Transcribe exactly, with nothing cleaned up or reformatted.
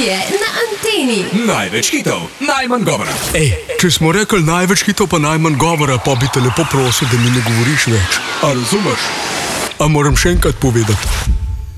je na anteni. Največ hitov, najmanj govora. Ej, če smo rekli največ hitov pa najmanj govora, pa bi te lepo prosil, da mi ne govoriš več. A razumeš? A moram še enkrat povedati?